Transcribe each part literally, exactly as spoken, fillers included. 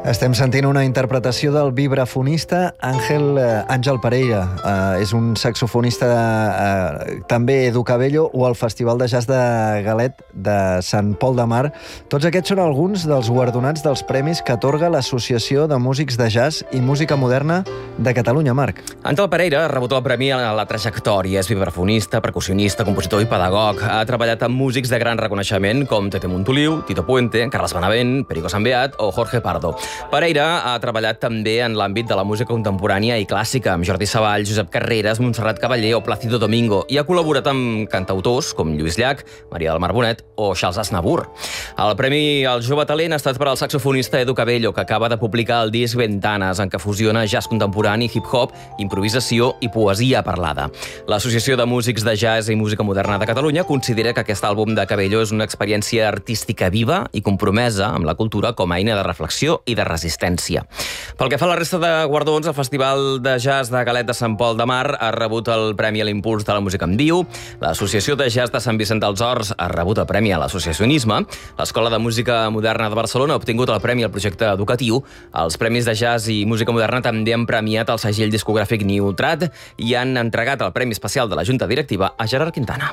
Estem sentint una interpretació del vibrafonista Àngel, eh, Àngel Pereira. Eh, és un saxofonista eh, també Edu Cabello o el Festival de Jazz de Galet de Sant Pol de Mar. Tots aquests són alguns dels guardonats dels premis que atorga l'Associació de Músics de Jazz i Música Moderna de Catalunya, Marc. Àngel Pereira ha rebut el premi a la trajectòria. És vibrafonista, percussionista, compositor i pedagog. Ha treballat amb músics de gran reconeixement com Tete Montoliu, Tito Puente, Carles Benavent, Perico Sambeat o Jorge Pardo. Pereira ha treballat també en l'àmbit de la música contemporània i clàssica amb Jordi Savall, Josep Carreras, Montserrat Cavaller o Plácido Domingo i ha col·laborat amb cantautors com Lluís Llach, Maria del Mar Bonet o Charles Aznavour. El premi al jove talent ha estat per al saxofonista Edu Cabello, que acaba de publicar el disc Ventanes, en què fusiona jazz contemporani, hip-hop, improvisació i poesia parlada. L'Associació de Músics de Jazz i Música Moderna de Catalunya considera que aquest àlbum de Cabello és una experiència artística viva i compromesa amb la cultura com a eina de reflexió i de resistència. Pel que fa a la resta de guardons, el Festival de Jazz de Galet de Sant Pol de Mar ha rebut el Premi a l'Impuls de la Música en Viu, l'Associació de Jazz de Sant Vicent dels Horts ha rebut el Premi a l'Associacionisme, l'Escola de Música Moderna de Barcelona ha obtingut el Premi al Projecte Educatiu, els Premis de Jazz i Música Moderna també han premiat el segell discogràfic Neutrat i han entregat el Premi Especial de la Junta Directiva a Gerard Quintana.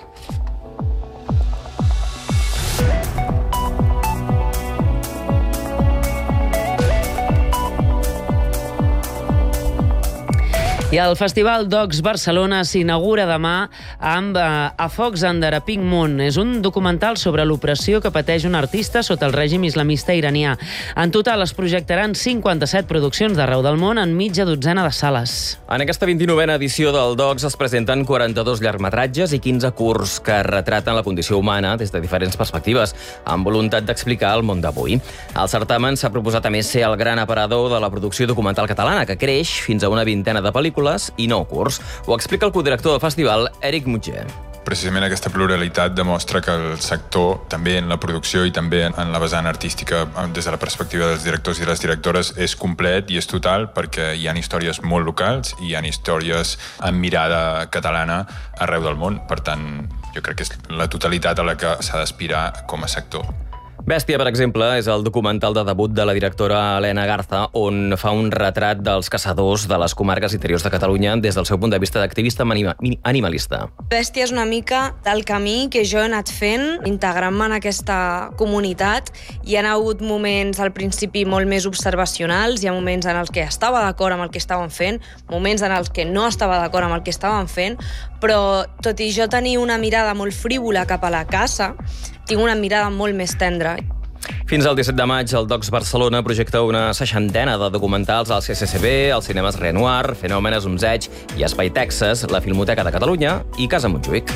I el Festival Docs Barcelona s'inaugura demà amb eh, A Focs Under a Pink Moon. És un documental sobre l'opressió que pateix un artista sota el règim islamista iranià. En total es projectaran cinquanta-set produccions d'arreu del món en mitja dotzena de sales. En aquesta vint-i-novena edició del Docs es presenten quaranta-dos llargmetratges i quinze curts que retraten la condició humana des de diferents perspectives, amb voluntat d'explicar el món d'avui. El certamen s'ha proposat a més ser el gran aparador de la producció documental catalana, que creix fins a una vintena de pel·lícules i nou curts. Ho explica el codirector del festival, Eric Mutger. Precisament aquesta pluralitat demostra que el sector, també en la producció i també en la vessant artística, des de la perspectiva dels directors i les directores, és complet i és total, perquè hi ha històries molt locals i hi ha històries amb mirada catalana arreu del món. Per tant, jo crec que és la totalitat a la que s'ha d'aspirar com a sector. Bèstia, per exemple, és el documental de debut de la directora Helena Garza, on fa un retrat dels caçadors de les comarques interiors de Catalunya des del seu punt de vista d'activista animalista. Bèstia és una mica del camí que jo he anat fent, integrant-me en aquesta comunitat. Hi ha hagut moments al principi molt més observacionals, hi ha moments en els que estava d'acord amb el que estaven fent, moments en els que no estava d'acord amb el que estaven fent, però tot i jo tenir una mirada molt frívola cap a la caça, tinc una mirada molt més tendra. Fins al disset de maig, el Docs Barcelona projecta una seixantena de documentals al C C C B, als cinemes Renoir, Fenòmenes, Umzeig i Espai Texas, la Filmoteca de Catalunya i Casa Montjuïc.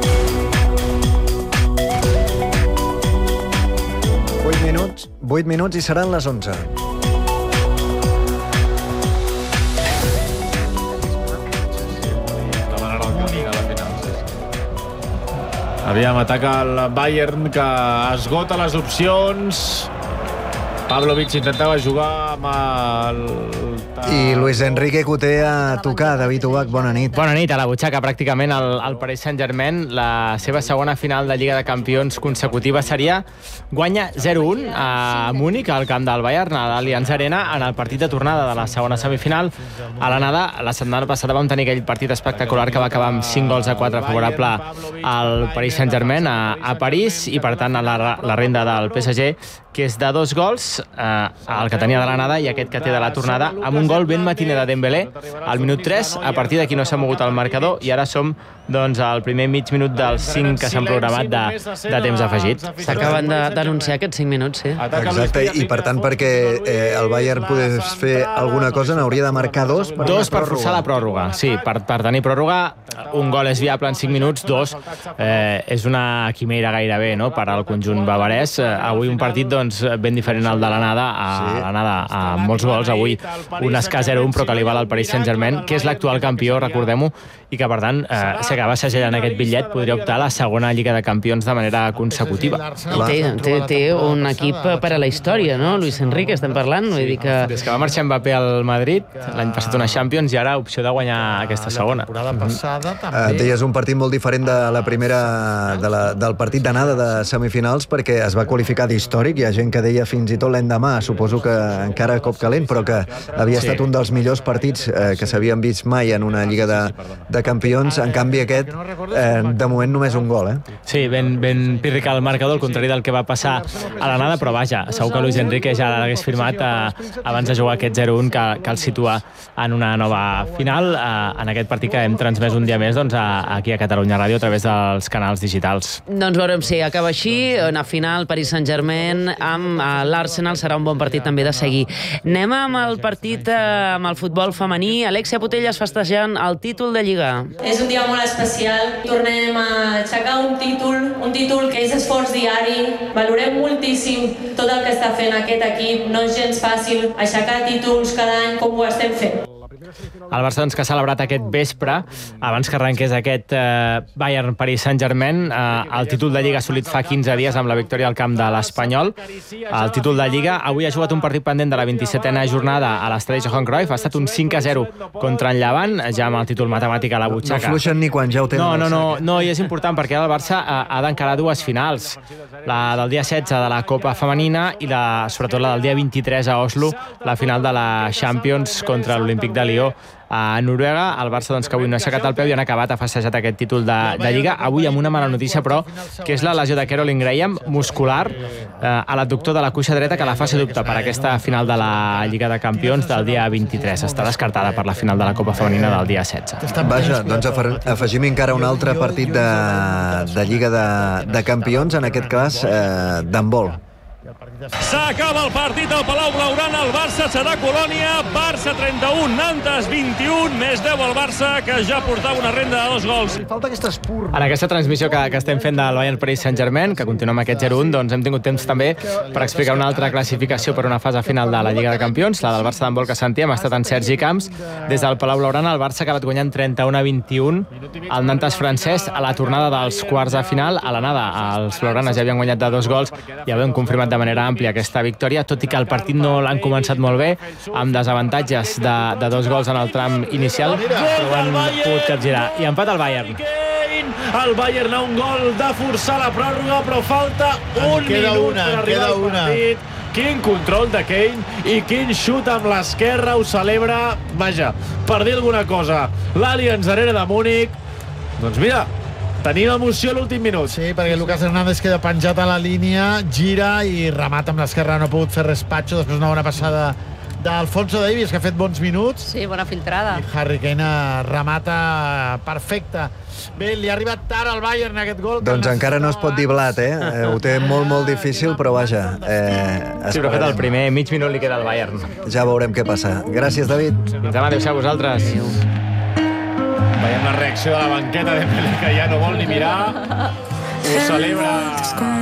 vuit minuts, vuit minuts i seran les onze. Aviam, ataca el Bayern, que esgota les opcions. Pavlovic intentava jugar amb el... I Luis Enrique que ho té a tocar. David Ubach, bona nit. Bona nit, a la butxaca pràcticament el, el Paris Saint-Germain. La seva segona final de Lliga de Campions consecutiva seria guanya zero un a Múnich, al camp del Bayern, a l'Allianz Arena, en el partit de tornada de la segona semifinal. A l'anada, la setmana passada vam tenir aquell partit espectacular que va acabar amb cinc gols a quatre favorable al Paris Saint-Germain a, a París, i per tant a la, la renda del P S G, que és de dos gols, eh, el que tenia de l'anada i aquest que té de la tornada, amb un gol ben matiner de Dembélé al minut tres. A partir d'aquí no s'ha mogut el marcador i ara som doncs al primer mig minut dels cinc que s'han programat de, de temps afegit. S'acaben de denunciar aquests cinc minuts, sí. Exacte, i per tant perquè eh, el Bayern pogués fer alguna cosa n'hauria de marcar dos per dos per forçar la pròrroga, sí, per, per tenir pròrroga. Un gol és viable en cinc minuts, dos eh, és una quimera gairebé, no?, per al conjunt bavarès. Eh, avui un partit doncs ben diferent al de l'anada, a sí. l'anada a molts gols. Avui un escàs zero un, però que li val al Paris Saint-Germain, que és l'actual campió, recordem-ho, i que per tant, eh, si acaba segellant aquest bitllet, podria optar a la segona Lliga de Campions de manera consecutiva. Té, té, té un equip per a la història, no? Luis Enrique, estem parlant, vull dir que... Des que va marxar Mbappé al Madrid, l'any passat una Champions, i ara opció de guanyar aquesta segona. Uh, deies un partit molt diferent de la primera, de la, del partit d'anada de semifinals, perquè es va qualificar d'històric. Hi ha gent que deia fins i tot l'endemà, suposo que encara cop calent, però que havia estat un dels millors partits eh, que s'havien vist mai en una Lliga de, de Campions. En canvi, aquest, eh, de moment, només un gol, eh? Sí, ben, ben pírric el marcador, al contrari del que va passar a l'anada, però vaja, segur que Luis Enrique ja l'hagués firmat eh, abans de jugar aquest zero un que, que el situa en una nova final, eh, en aquest partit que hem transmès un dia més doncs, a, aquí a Catalunya Ràdio a través dels canals digitals. Doncs veurem si acaba així, una final Paris Saint-Germain amb eh, l'Arsenal serà un bon partit també de seguir. Anem amb el partit eh, amb el futbol femení. Alexia Putellas festejant el títol de Lliga. És un dia molt especial. Tornem a aixecar un títol, un títol que és esforç diari. Valorem moltíssim tot el que està fent aquest equip. No és gens fàcil aixecar títols cada any com ho estem fent. El Barça doncs, que ha celebrat aquest vespre, abans que arrenqués aquest eh, Bayern Paris Saint-Germain, eh, el títol de Lliga assolit fa quinze dies amb la victòria al camp de l'Espanyol. El títol de Lliga avui ha jugat un partit pendent de la vint-i-setena jornada a l'estadi Johan Cruyff, ha estat un cinc a zero contra el Llevant, ja amb el títol matemàtic a la butxaca. No fluixen ni quan ja ho tenen. No, no, no, no, i és important perquè el Barça ha, ha d'encarar dues finals, la del dia setze de la Copa Femenina i la, sobretot la del dia vint-i-tres a Oslo, la final de la Champions contra l'Olímpic de Lió a Noruega. El Barça, doncs, que avui no ha aixecat el peu i han acabat, ha festejat aquest títol de, de Lliga. Avui amb una mala notícia, però, que és la lesió de Caroline Graham, muscular, eh, a l'adductor de la cuixa dreta, que la fa ser dubte per aquesta final de la Lliga de Campions del dia vint-i-tres. Està descartada per la final de la Copa Femenina del dia setze. Vaja, doncs afegim encara un altre partit de, de Lliga de, de Campions, en aquest cas eh, d'handbol. S'acaba el partit al Palau Blaugrana, el Barça serà Colònia, Barça trenta-un, Nantes vint-i-un, més deu al Barça, que ja portava una renda de dos gols. Falta aquest espurn. En aquesta transmissió que, que estem fent del Bayern Paris Saint-Germain, que continua amb aquest zero un, doncs hem tingut temps també per explicar una altra classificació per una fase final de la Lliga de Campions, la del Barça d'handbol que sentíem, ha estat en Sergi Camps. Des del Palau Blaugrana, el Barça ha acabat guanyant trenta-un a vint-i-un el Nantes francès a la tornada dels quarts de final. A l'anada, els blaugranes ja havien guanyat de dos gols i havien confirmat de manera àmplia aquesta victòria, tot i que el partit no l'han començat molt bé, amb desavantatges de, de dos gols en el tram inicial, però han pogut capgirar. I empat al Bayern. El Bayern a un gol de forçar la pròrroga, però falta un minut per arribar al partit. Quin control de Kane i quin xut amb l'esquerra, ho celebra, vaja, per dir alguna cosa. L'Allianz Arena de Múnich, doncs mira, tenim emoció a l'últim minut. Sí, perquè Lucas Hernández queda penjat a la línia, gira i remata amb l'esquerra, no ha pogut fer respatxo, després una bona passada d'Alfonso Davies, que ha fet bons minuts. Sí, bona filtrada. I Harry Kane remata perfecte. Bé, li ha arribat tard al Bayern aquest gol. Doncs encara no es pot dir blat, eh? eh ho té molt, molt difícil, però vaja. Eh, sí, però ha fet el primer, mig minut li queda al Bayern. Ja veurem què passa. Gràcies, David. Fins demà, adéu-siau a vosaltres. Adéu. Veiem la reacció de la banqueta de Pelé, que ja no vol ni mirar. Ho celebra